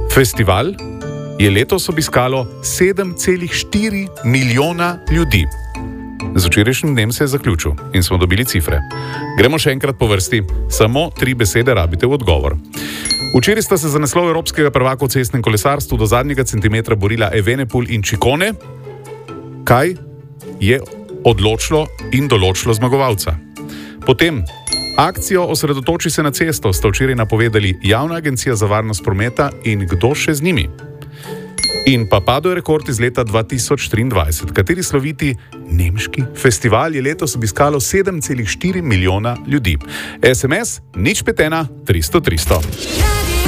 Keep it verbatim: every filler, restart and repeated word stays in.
Festival je letos obiskalo sedem celih štiri milijona ljudi. Z včerajšnjim dnem se je zaključil in smo dobili cifre. Gremo še enkrat po vrsti, samo tri besede rabite v odgovor. Včeraj sta se za naslov evropskega prvaka v cestnem kolesarstvu do zadnjega centimetra borila Evenepoel in Ciccone. Kaj je odločilo in določilo zmagovalca? Potem, akcijo Osredotoči se na cesto sta včeraj napovedali Javna agencija za varnost prometa in kdo še z njimi. In pa padel rekord iz leta dva tisoč triindvajset, kateri sloviti nemški festival je letos obiskalo sedem celih štiri milijona ljudi. es em es nič pet ena tristo tristo.